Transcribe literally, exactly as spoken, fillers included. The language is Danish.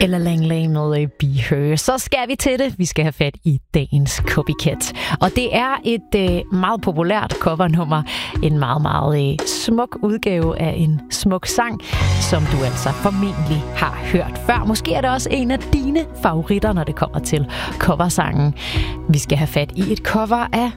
Eller Lang Lang med Be Her. Så skal vi til det. Vi skal have fat i dagens Copycat. Og det er et øh, meget populært covernummer. En meget, meget øh, smuk udgave af en smuk sang, som du altså formentlig har hørt før. Måske er det også en af dine favoritter, når det kommer til coversangen. Vi skal have fat i et cover af